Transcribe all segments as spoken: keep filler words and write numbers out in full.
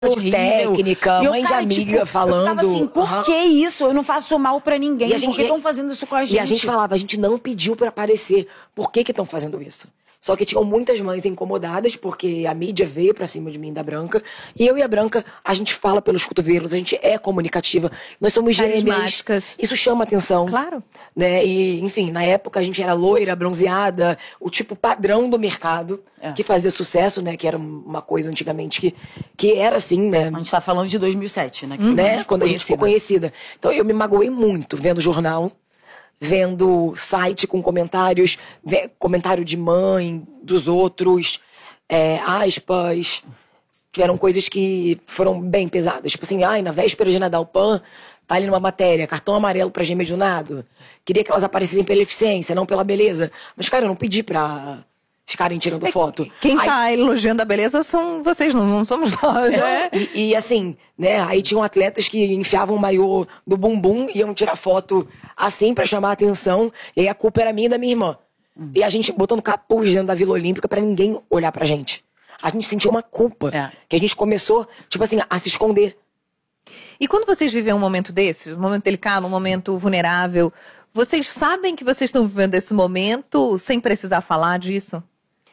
de técnica, mãe de amiga tipo, falando. Eu ficava assim, por uhum. que isso? Eu não faço mal pra ninguém. E a gente, por que estão fazendo isso com a gente? E a gente falava, a gente não pediu pra aparecer. Por que que estão fazendo isso? Só que tinham muitas mães incomodadas, porque a mídia veio pra cima de mim, da Branca. E eu e a Branca, a gente fala pelos cotovelos, a gente é comunicativa. Nós somos gêmeas. Isso chama atenção. Claro. Né? E, enfim, na época a gente era loira, bronzeada, o tipo padrão do mercado, é. que fazia sucesso, né? Que era uma coisa antigamente que, que era assim, né? A gente tá falando de dois mil e sete, né? Que hum, né? Quando a gente ficou conhecida. Então eu me magoei muito vendo jornal, vendo site com comentários, comentário de mãe, dos outros, é, aspas. Tiveram coisas que foram bem pesadas. Tipo assim, ai, na véspera de Nadal, Pan tá ali numa matéria, cartão amarelo pra gêmea de um nado. Queria que elas aparecessem pela eficiência, não pela beleza. Mas, cara, eu não pedi pra ficarem tirando é, foto. Quem aí, tá elogiando a beleza são vocês, não, não somos nós, né? E, e assim, né, aí tinham atletas que enfiavam o maiô do bumbum e iam tirar foto assim pra chamar a atenção. E aí a culpa era minha e da minha irmã. Hum. E a gente botando capuz dentro da Vila Olímpica pra ninguém olhar pra gente. A gente sentiu uma culpa. É. Que a gente começou, tipo assim, a se esconder. E quando vocês vivem um momento desse, um momento delicado, um momento vulnerável, vocês sabem que vocês estão vivendo esse momento sem precisar falar disso?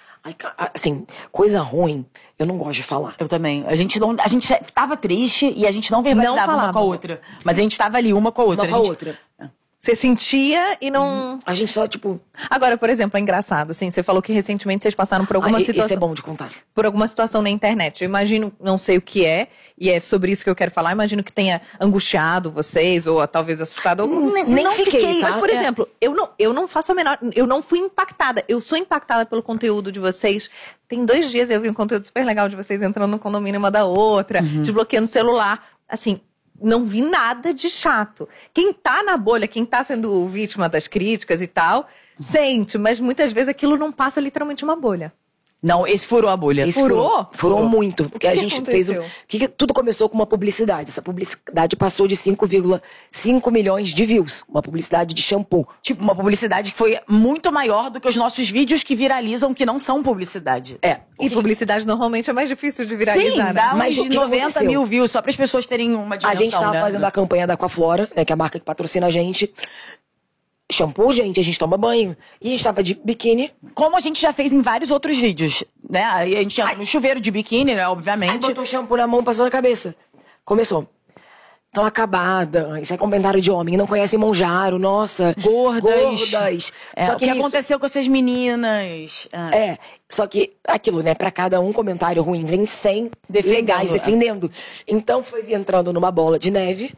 Assim, coisa ruim, eu não gosto de falar. Eu também. A gente não, a gente tava triste e a gente não verbalizava não uma com a outra. Mas a gente tava ali uma com a outra. Uma com a, a gente... outra. Você sentia e não... A gente só, tipo... Agora, por exemplo, é engraçado, assim, você falou que recentemente vocês passaram por alguma ah, situação... Isso é bom de contar. Por alguma situação na internet. Eu imagino, não sei o que é, e é sobre isso que eu quero falar, imagino que tenha angustiado vocês, ou talvez assustado. Hum, nem nem não fiquei, fiquei, tá? Mas, por é. exemplo, eu não, eu não faço a menor... Eu não fui impactada. Eu sou impactada pelo conteúdo de vocês. Tem dois dias eu vi um conteúdo super legal de vocês entrando no condomínio uma da outra, uhum. desbloqueando o celular. Assim... Não vi nada de chato. Quem tá na bolha, quem tá sendo vítima das críticas e tal, sente, mas muitas vezes aquilo não passa literalmente uma bolha. Não, esse furou a bolha. Esse furou? Furou, furou muito. Porque que a gente fez... Um, que tudo começou com uma publicidade. Essa publicidade passou de cinco vírgula cinco milhões de views. Uma publicidade de shampoo. Tipo, uma publicidade que foi muito maior do que os nossos vídeos que viralizam, que não são publicidade. É. E publicidade normalmente é mais difícil de viralizar. Sim, dá né? mais de noventa mil views, só para as pessoas terem uma dimensão. A gente tava né? fazendo a campanha da Aquaflora, né, que é a marca que patrocina a gente. Shampoo, gente, a gente toma banho. E a gente tava de biquíni. Como a gente já fez em vários outros vídeos, né? Aí a gente entra no chuveiro de biquíni, né? Obviamente. Aí botou o shampoo na mão, passou na cabeça. Começou. Tão acabada. Isso é comentário de homem. Não conhece Monjaro, nossa. Gordas. Gordas. É, só que que o que isso... aconteceu com essas meninas. Ah. É. Só que aquilo, né? Pra cada um comentário ruim, vem cem legais defendendo. Então foi entrando numa bola de neve.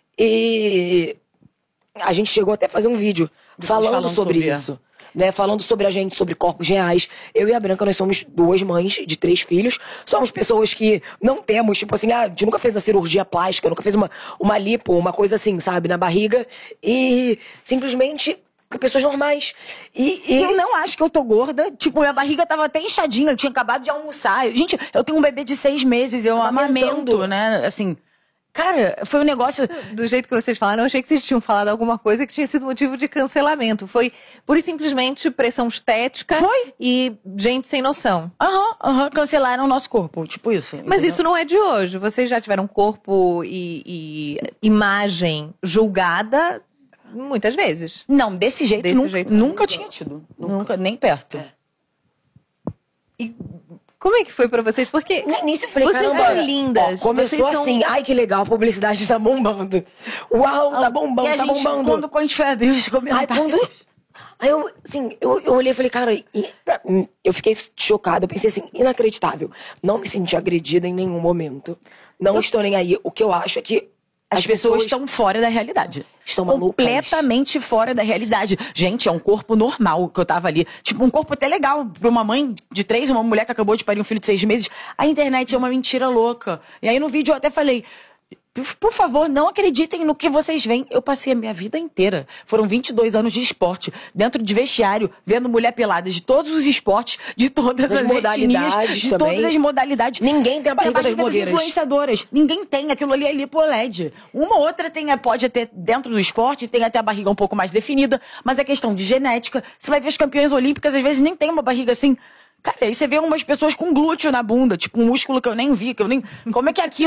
E... a gente chegou até a fazer um vídeo falando, falando sobre, sobre isso. Né? Falando sobre a gente, sobre corpos reais. Eu e a Branca, nós somos duas mães de três filhos. Somos pessoas que não temos, tipo assim, ah, a gente nunca fez uma cirurgia plástica, nunca fez uma, uma lipo, uma coisa assim, sabe, na barriga. E simplesmente... pessoas normais. E, e... eu não acho que eu tô gorda. Tipo, minha barriga tava até inchadinha. Eu tinha acabado de almoçar. Gente, eu tenho um bebê de seis meses. Eu amamento, né? Assim... Cara, foi um negócio... Do jeito que vocês falaram, eu achei que vocês tinham falado alguma coisa que tinha sido motivo de cancelamento. Foi pura e simplesmente pressão estética. Foi. E gente sem noção. Aham, aham. Cancelaram o nosso corpo, tipo isso. Mas entendeu? isso não é de hoje. Vocês já tiveram corpo e, e imagem julgada muitas vezes. Não, desse jeito, desse nunca, jeito nunca tinha tido. Nunca, nunca nem perto. É. E... como é que foi pra vocês? Porque no início eu falei, vocês caramba, são lindas. Ó, começou vocês assim, são... ai que legal, a publicidade tá bombando. Uau, tá bombando, tá gente, bombando. Quando, quando a gente foi abrir os comentários... Ai, quando... Aí eu, assim, eu, eu olhei e falei, cara, eu fiquei chocada, eu pensei assim, inacreditável. Não me senti agredida em nenhum momento. Não eu... estou nem aí. O que eu acho é que As, As pessoas, pessoas estão fora da realidade. Estão malucas. Completamente fora da realidade. Gente, é um corpo normal que eu tava ali. Tipo, um corpo até legal pra uma mãe de três, uma mulher que acabou de parir um filho de seis meses. A internet é uma mentira louca. E aí no vídeo eu até falei... por favor, não acreditem no que vocês veem. Eu passei a minha vida inteira. Foram vinte e dois anos de esporte, dentro de vestiário, vendo mulher pelada de todos os esportes, de todas as, as modalidades, de também. todas as modalidades. Ninguém tem a barriga, tem a barriga das das blogueiras. influenciadoras. Ninguém tem. Aquilo ali é lipo L E D. Uma ou outra tem, pode ter, dentro do esporte, tem até a barriga um pouco mais definida, mas é questão de genética. Você vai ver as campeãs olímpicas, às vezes nem tem uma barriga assim... Cara, aí você vê umas pessoas com glúteo na bunda, tipo um músculo que eu nem vi, que eu nem... Como é que é aquilo?